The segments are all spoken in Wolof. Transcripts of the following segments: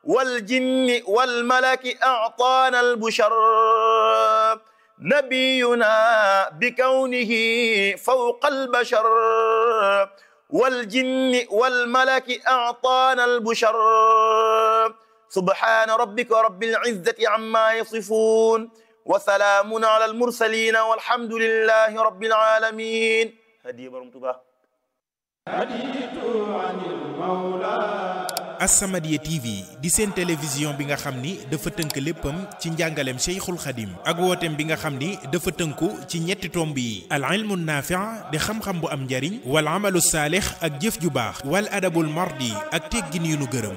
والجن والملك أعطانا البشر نبينا بكونه فوق البشر والجن والملك أعطانا البشر سبحان ربك رب العزة عما يصفون وسلام على المرسلين والحمد لله رب العالمين هدي برمتبا As-Samadiyya TV di seen télévision bi nga xam ni dafa tënk léppam ci njàngaleem Cheikhul Khadim ak wooteem bi nga xam ni dafa tënku ci ñetti tomb yi al ilmu naafi' di xam-xam bu am njariñ wal amalu saalix ak jëf ju baax wal adabul mardi ak teggin yu nu gërëm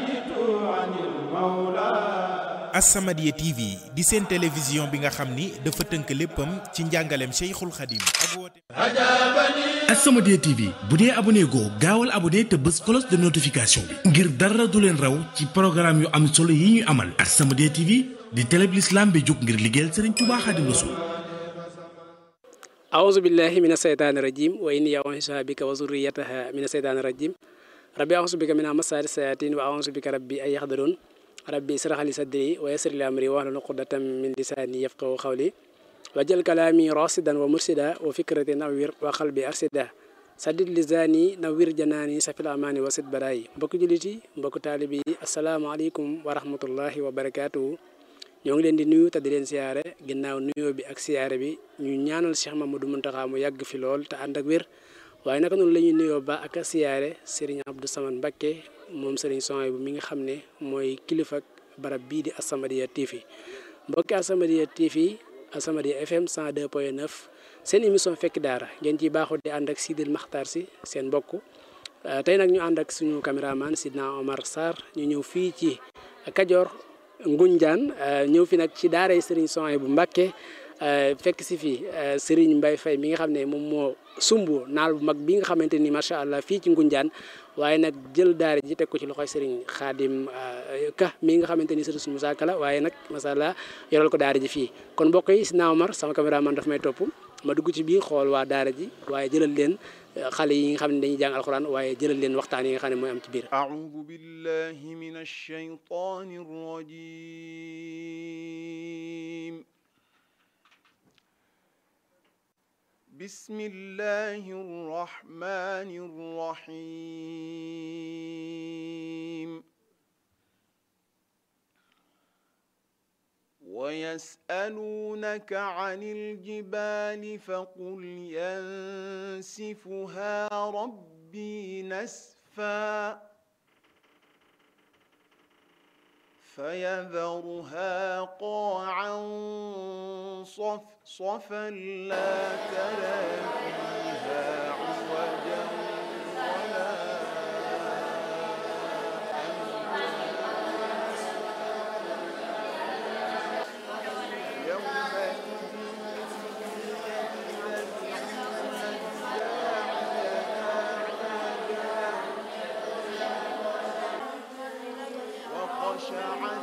As-Samadiyya TV di seen télévision bi nga xam ni dafa tënk léppam ci njàngaleem Cheikhul Khadim ak wooteem As-Samadiyya TV bu dee abonné goo gaawal abonné te bës cloche de notification bi ngir dara du leen raw ci programme yu am solo yi ñuy amal As-Samadiyya TV di télé bi l'islam bi jóg ngir liggéeyal Serigne Touba Khadim Rassoul. A'uuzu billahi mina shaytaani rajiim wa inni u'iizuha bika wa zurriyyataha mina shaytaani rajiim rabbi a'uuzu bika min hamazaati shayaatiin wa a'uuzu bika rabbi an yahdaruun rabbi ishrah li sadri wa yassir li amri wahlul uqdatan min lisaani yafqahu qawli wajal kalaami rasidan wa mursida wa fikrati nawwir wa qalbi arsida sadid lisaani nawwir janaani safil amaani wa sid baraayi mbokk jullit yi mbokk taalibi yi asalaamaaleykum wa rahmatullahi wa barakaatuhu ñoo ngi leen di nuyu te di leen siyaare ginnaaw nuyoo bi ak siyaare bi ñu ñaanal Cheikh Mamadou Mountakha mu yàgg fi lool te ànd ak wér waaye naka noonu la ñuy nuyoo ba ak siyaare Serigne Abdou Samane Mbacké moom Serigne Souhaïbou mi nga xam ne mooy kilifa barab bii di As-Samadiyya TV mbokki As-Samadiyya TV As-Samadiyya FM 102.9 seen émission fekk daara ngeen ciy baaxoo di ànd ak Sidil Makhtar si seen mbokk tey nag ñu ànd ak suñu caméraman Sidna Omar Sarr ñu ñëw fii ci Kajoor Ngunjaan ñëw fi nag ci daaray Serigne Souhaïbou Mbacké fekk si fii Serigne Mbaye Faye mi nga xam ne moom moo sumb naal bu mag bi nga xamante ni macha allah fii ci Ngunjaan waaye nag jël daara ji teg ko ci loxoy Serigne Khadim Ka mi nga xamante ni Serigne Moussa Kala waaye nag macha allah yoral ko daara ji fii kon mbokk yi Sidna Omar sama caméraman daf may topp ma dugg ci biir xool waa daara ji waaye jëlal leen xale yi nga xam ne dañuy jàng alxuraan waaye jëlal leen waxtaan yi nga xam ne mooy am ci biir. A'uudu billahi minash shaytaanir rajiim. Bismillahir rahmanir rahiim. ويسألونك عن الجبال فقل ينسفها ربي نسفا فيذرها قاعا صفصفا لا ترى فيها عوجا ولا وخشعت